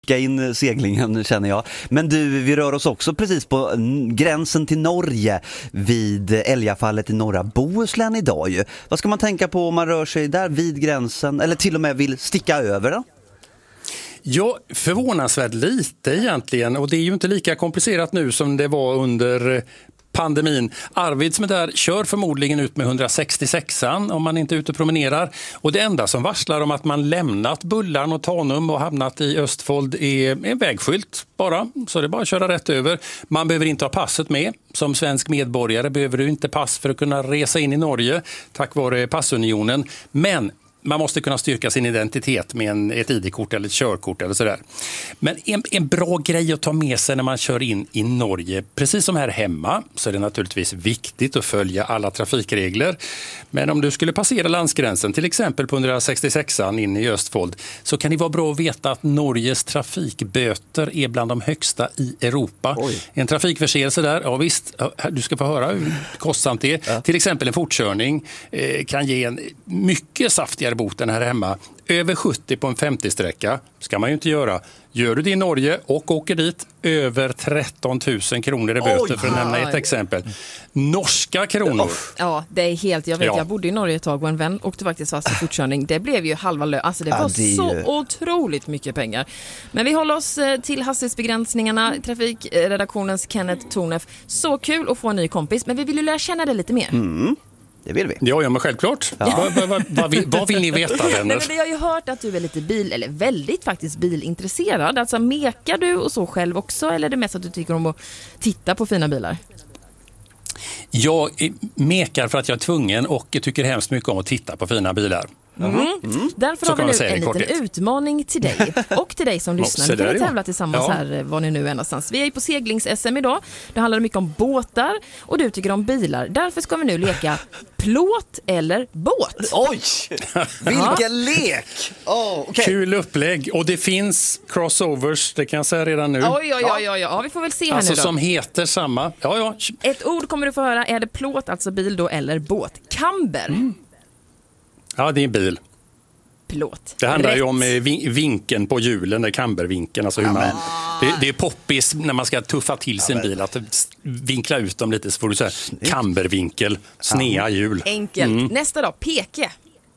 in seglingen, känner jag. Men du, vi rör oss också precis på gränsen till Norge vid Älgafallet i norra Bohuslän idag ju. Vad ska man tänka på om man rör sig där vid gränsen eller till och med vill sticka över då? Ja, förvånansvärt lite egentligen, och det är ju inte lika komplicerat nu som det var under pandemin. Arvid som är där kör förmodligen ut med 166an om man inte är ute och promenerar. Och det enda som varslar om att man lämnat Bullarn och Tanum och hamnat i Östfold är en vägskylt bara. Så det är bara att köra rätt över. Man behöver inte ha passet med. Som svensk medborgare behöver du inte pass för att kunna resa in i Norge tack vare passunionen. Men man måste kunna styrka sin identitet med ett ID-kort eller ett körkort eller sådär. Men en bra grej att ta med sig när man kör in i Norge, precis som här hemma, så är det naturligtvis viktigt att följa alla trafikregler. Men om du skulle passera landsgränsen, till exempel på 166an in i Östfold, så kan det vara bra att veta att Norges trafikböter är bland de högsta i Europa. Oj. En trafikförseelse där, ja visst, du ska få höra hur kostsamt det är. Ja. Till exempel en fortkörning kan ge en mycket saftigare boten här hemma. Över 70 på en 50-sträcka ska man ju inte göra. Gör du det i Norge och åker dit, över 13 000 kronor i böter för att nämna ett exempel. Norska kronor. Ja, det är helt, jag vet, jag bodde i Norge ett tag och en vän åkte faktiskt fast i fortkörning. Det blev ju halva lön, alltså det var så otroligt mycket pengar. Men vi håller oss till hastighetsbegränsningarna, trafikredaktionens Kenneth Tornef. Så kul att få en ny kompis, men vi vill ju lära känna det lite mer. Det vill vi. Ja, men självklart. Ja. Vad vill ni veta, vänner? Nej, men jag har ju hört att du är lite eller väldigt faktiskt bilintresserad. Alltså mekar du och så själv också, eller är det mest att du tycker om att titta på fina bilar? Jag mekar för att jag är tvungen och tycker hemskt mycket om att titta på fina bilar. Därför har vi nu en liten utmaning till dig och till dig som lyssnar. Ni kan tävla tillsammans här var ni nu är någonstans. Vi är på seglings-SM idag. Det handlar mycket om båtar och du tycker om bilar. Därför ska vi nu leka plåt eller båt. Oj, vilken lek! Okay. Kul upplägg, och det finns crossovers, det kan jag säga redan nu. Oj, vi får väl se här alltså nu då. Som heter samma. Ja. Ett ord kommer du få höra, är det plåt, alltså bil då, eller båt? Camber. Ja, det är en bil. Plåt. Det handlar ju om vinkeln på hjulen, där cambervinkeln. Alltså hur det är poppis när man ska tuffa till sin bil, att vinkla ut dem lite, så får du säga cambervinkel, snea hjul. Enkelt. Nästa då, peke.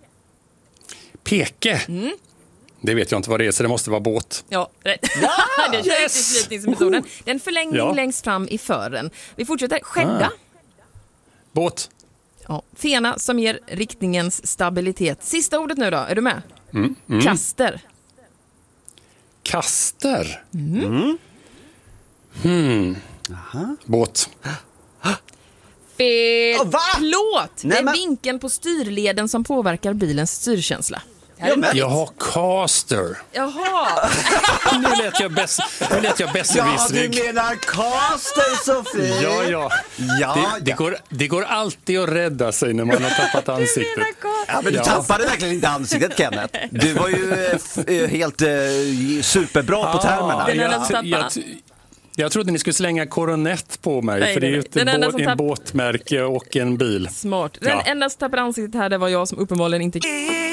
Peke? Det vet jag inte vad det är, så det måste vara båt. Ja, rätt. Det är slutningsmetoden. Den förlängning längst fram i fören. Vi fortsätter. Skädda. Båt. Ja, fena som ger riktningens stabilitet. Sista ordet nu då, är du med? Kaster. Kaster? Båt. Fel. Plåt. Det är vinkeln på styrleden som påverkar bilens styrkänsla. Jag har caster. Jaha. Nu lät jag besserwissrig. Ja, du menar caster, Sofie. Ja. Det går alltid att rädda sig när man har tappat ansiktet. Ja, men du tappade verkligen inte ansiktet, Kenneth. Du var ju helt superbra på termerna. Jag trodde ni skulle slänga koronett på mig, för det är ju en båtmärke och en bil. Smart. Den enda som tappade ansiktet här, det var jag som uppenbarligen inte...